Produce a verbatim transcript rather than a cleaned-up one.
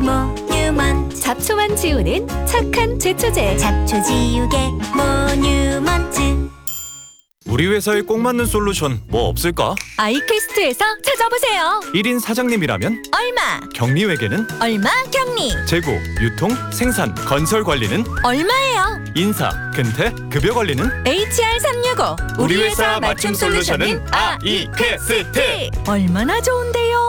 모뉴먼트. 잡초만 지우는 착한 제초제. 잡초 지우개 모뉴먼트. 우리 회사에 꼭 맞는 솔루션 뭐 없을까? 아이퀘스트에서 찾아보세요. 일 인 사장님이라면 얼마? 격리회계는 얼마 격리? 재고, 유통, 생산, 건설 관리는 얼마예요? 인사, 근태, 급여 관리는 에이치알 삼육오. 우리 회사 맞춤 솔루션은 아이퀘스트. 얼마나 좋은데요?